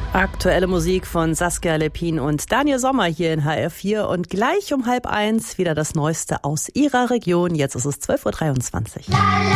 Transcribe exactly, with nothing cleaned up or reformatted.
Aktuelle Musik von Saskia Lepin und Daniel Sommer hier in H R vier und gleich um halb eins wieder das Neueste aus ihrer Region. Jetzt ist es zwölf Uhr dreiundzwanzig. La, la.